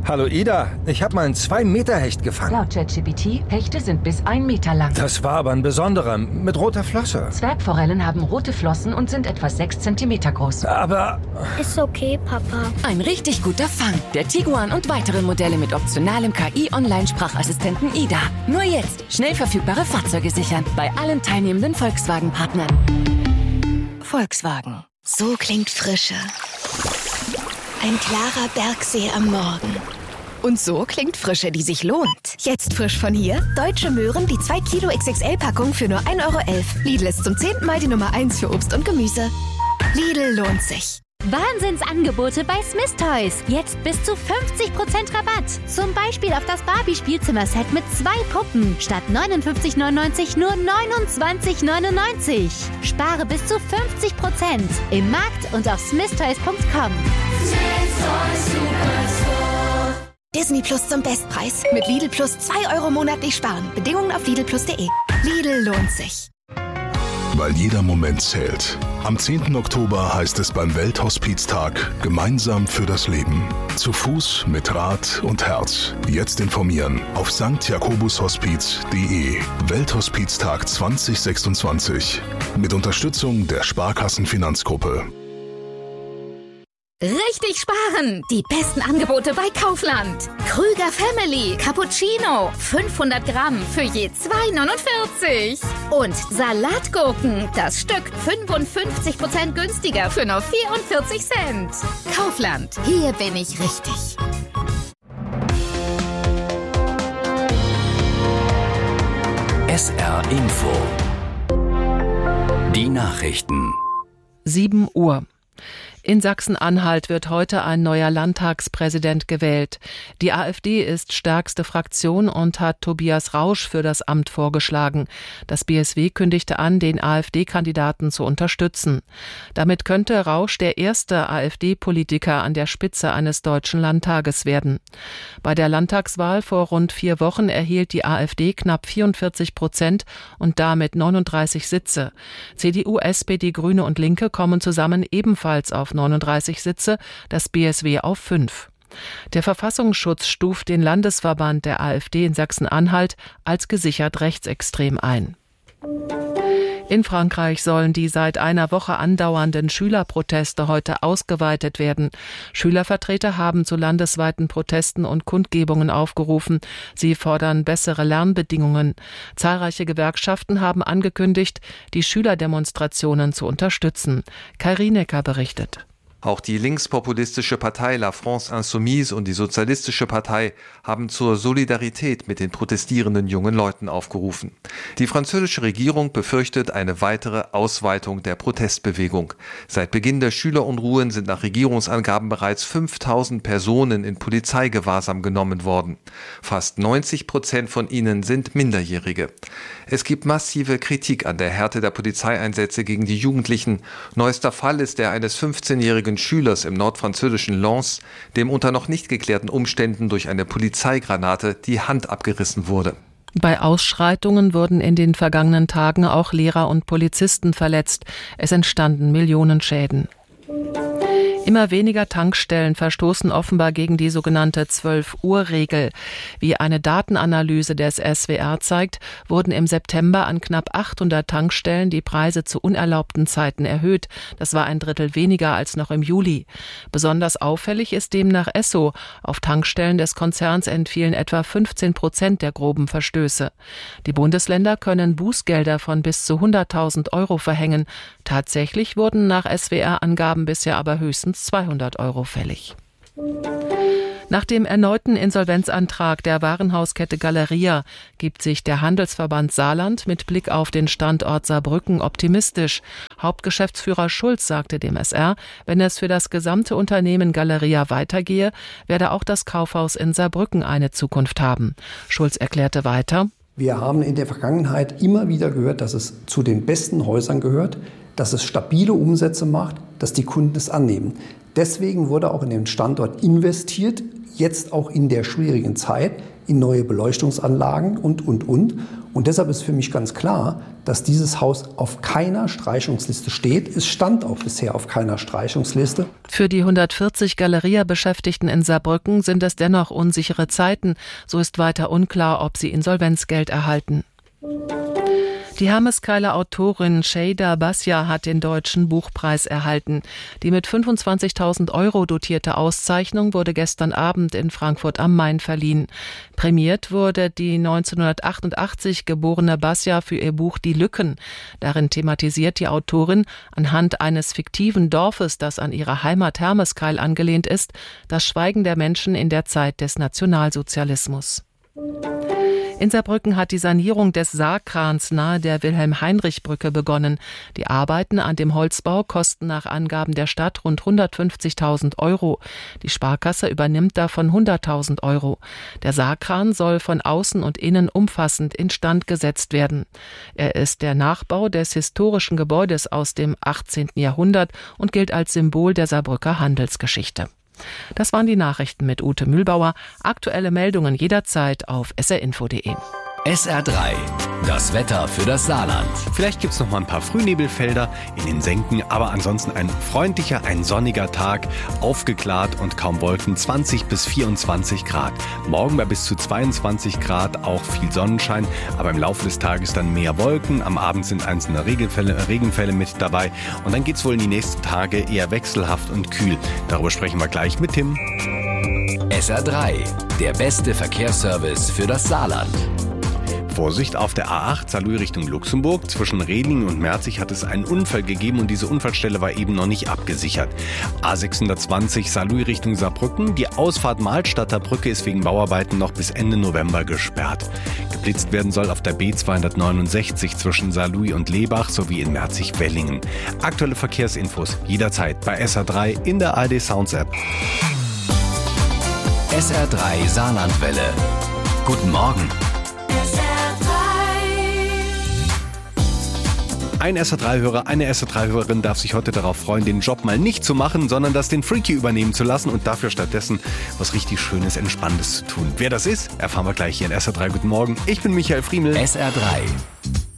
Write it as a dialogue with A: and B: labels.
A: Hallo Ida, ich habe mal einen 2-Meter-Hecht gefangen.
B: Laut ChatGPT, Hechte sind bis 1 Meter lang.
A: Das war aber ein besonderer, mit roter Flosse.
B: Zwergforellen haben rote Flossen und sind etwa 6 Zentimeter groß.
A: Aber...
C: Ist okay, Papa.
D: Ein richtig guter Fang. Der Tiguan und weitere Modelle mit optionalem KI-Online-Sprachassistenten Ida. Nur jetzt schnell verfügbare Fahrzeuge sichern. Bei allen teilnehmenden Volkswagen-Partnern. Volkswagen.
E: So klingt Frische. Ein klarer Bergsee am Morgen.
D: Und so klingt Frische, die sich lohnt.
E: Jetzt frisch von hier. Deutsche Möhren, die 2 Kilo XXL-Packung für nur 1,11 €. Lidl ist zum 10. Mal die Nummer 1 für Obst und Gemüse. Lidl lohnt sich.
C: Wahnsinnsangebote bei Smith Toys. Jetzt bis zu 50% Rabatt. Zum Beispiel auf das Barbie-Spielzimmerset mit 2 Puppen. Statt 59,99 nur 29,99. Spare bis zu 50% im Markt und auf smithtoys.com.
E: Disney Plus zum Bestpreis. Mit Lidl Plus 2 € monatlich sparen. Bedingungen auf lidlplus.de. Lidl lohnt sich.
F: Weil jeder Moment zählt. Am 10. Oktober heißt es beim Welthospiztag gemeinsam für das Leben. Zu Fuß, mit Rad und Herz. Jetzt informieren auf stjakobushospiz.de. Welthospiztag 2026. Mit Unterstützung der Sparkassenfinanzgruppe.
G: Richtig sparen! Die besten Angebote bei Kaufland. Krüger Family Cappuccino 500 Gramm für je 2,49. Und Salatgurken, das Stück 55% günstiger für nur 44 Cent. Kaufland, hier bin ich richtig.
H: SR Info. Die Nachrichten.
I: 7 Uhr. In Sachsen-Anhalt wird heute ein neuer Landtagspräsident gewählt. Die AfD ist stärkste Fraktion und hat Tobias Rausch für das Amt vorgeschlagen. Das BSW kündigte an, den AfD-Kandidaten zu unterstützen. Damit könnte Rausch der erste AfD-Politiker an der Spitze eines deutschen Landtages werden. Bei der Landtagswahl vor rund 4 Wochen erhielt die AfD knapp 44% und damit 39 Sitze. CDU, SPD, Grüne und Linke kommen zusammen ebenfalls auf 39 Sitze, das BSW auf 5. Der Verfassungsschutz stuft den Landesverband der AfD in Sachsen-Anhalt als gesichert rechtsextrem ein. In Frankreich sollen die seit einer Woche andauernden Schülerproteste heute ausgeweitet werden. Schülervertreter haben zu landesweiten Protesten und Kundgebungen aufgerufen. Sie fordern bessere Lernbedingungen. Zahlreiche Gewerkschaften haben angekündigt, die Schülerdemonstrationen zu unterstützen. Kai Rienecker berichtet.
J: Auch die linkspopulistische Partei La France Insoumise und die Sozialistische Partei haben zur Solidarität mit den protestierenden jungen Leuten aufgerufen. Die französische Regierung befürchtet eine weitere Ausweitung der Protestbewegung. Seit Beginn der Schülerunruhen sind nach Regierungsangaben bereits 5000 Personen in Polizeigewahrsam genommen worden. Fast 90% von ihnen sind Minderjährige. Es gibt massive Kritik an der Härte der Polizeieinsätze gegen die Jugendlichen. Neuester Fall ist der eines 15-jährigen Schülers im nordfranzösischen Lens, dem unter noch nicht geklärten Umständen durch eine Polizeigranate die Hand abgerissen wurde.
I: Bei Ausschreitungen wurden in den vergangenen Tagen auch Lehrer und Polizisten verletzt. Es entstanden Millionenschäden. Immer weniger Tankstellen verstoßen offenbar gegen die sogenannte 12-Uhr-Regel. Wie eine Datenanalyse des SWR zeigt, wurden im September an knapp 800 Tankstellen die Preise zu unerlaubten Zeiten erhöht. Das war 1/3 weniger als noch im Juli. Besonders auffällig ist demnach Esso. Auf Tankstellen des Konzerns entfielen etwa 15% der groben Verstöße. Die Bundesländer können Bußgelder von bis zu 100.000 € verhängen. Tatsächlich wurden nach SWR-Angaben bisher aber höchstens 200 € fällig. Nach dem erneuten Insolvenzantrag der Warenhauskette Galeria gibt sich der Handelsverband Saarland mit Blick auf den Standort Saarbrücken optimistisch. Hauptgeschäftsführer Schulz sagte dem SR, wenn es für das gesamte Unternehmen Galeria weitergehe, werde auch das Kaufhaus in Saarbrücken eine Zukunft haben. Schulz erklärte weiter:
K: Wir haben in der Vergangenheit immer wieder gehört, dass es zu den besten Häusern gehört, dass es stabile Umsätze macht, dass die Kunden es annehmen. Deswegen wurde auch in den Standort investiert, jetzt auch in der schwierigen Zeit, in neue Beleuchtungsanlagen und. Und deshalb ist für mich ganz klar, dass dieses Haus auf keiner Streichungsliste steht. Es stand auch bisher auf keiner Streichungsliste.
I: Für die 140 Galeria-Beschäftigten in Saarbrücken sind es dennoch unsichere Zeiten. So ist weiter unklar, ob sie Insolvenzgeld erhalten. Die Hermeskeiler Autorin Şeyda Basya hat den Deutschen Buchpreis erhalten. Die mit 25.000 € dotierte Auszeichnung wurde gestern Abend in Frankfurt am Main verliehen. Prämiert wurde die 1988 geborene Basya für ihr Buch Die Lücken. Darin thematisiert die Autorin anhand eines fiktiven Dorfes, das an ihre Heimat Hermeskeil angelehnt ist, das Schweigen der Menschen in der Zeit des Nationalsozialismus. In Saarbrücken hat die Sanierung des Saarkrans nahe der Wilhelm-Heinrich-Brücke begonnen. Die Arbeiten an dem Holzbau kosten nach Angaben der Stadt rund 150.000 €. Die Sparkasse übernimmt davon 100.000 €. Der Saarkran soll von außen und innen umfassend instand gesetzt werden. Er ist der Nachbau des historischen Gebäudes aus dem 18. Jahrhundert und gilt als Symbol der Saarbrücker Handelsgeschichte. Das waren die Nachrichten mit Ute Mühlbauer. Aktuelle Meldungen jederzeit auf srinfo.de.
H: SR3, das Wetter für das Saarland.
L: Vielleicht gibt es noch mal ein paar Frühnebelfelder in den Senken, aber ansonsten ein freundlicher, ein sonniger Tag, aufgeklärt und kaum Wolken, 20 bis 24 Grad. Morgen bei bis zu 22 Grad, auch viel Sonnenschein, aber im Laufe des Tages dann mehr Wolken. Am Abend sind einzelne Regenfälle mit dabei und dann geht es wohl in die nächsten Tage eher wechselhaft und kühl. Darüber sprechen wir gleich mit Tim.
H: SR3, der beste Verkehrsservice für das Saarland.
L: Vorsicht, auf der A8 Saarlouis Richtung Luxemburg. Zwischen Redlingen und Merzig hat es einen Unfall gegeben und diese Unfallstelle war eben noch nicht abgesichert. A620 Saarlouis Richtung Saarbrücken. Die Ausfahrt Mahlstadter Brücke ist wegen Bauarbeiten noch bis Ende November gesperrt. Geblitzt werden soll auf der B269 zwischen Saarlouis und Lebach sowie in Merzig-Wellingen. Aktuelle Verkehrsinfos jederzeit bei SR3 in der ARD Sounds App.
H: SR3 Saarlandwelle. Guten Morgen.
L: Ein SR3-Hörer, eine SR3-Hörerin darf sich heute darauf freuen, den Job mal nicht zu machen, sondern das den Freaky übernehmen zu lassen und dafür stattdessen was richtig Schönes, Entspannendes zu tun. Wer das ist, erfahren wir gleich hier in SR3. Guten Morgen, ich bin Michael Friemel.
H: SR3.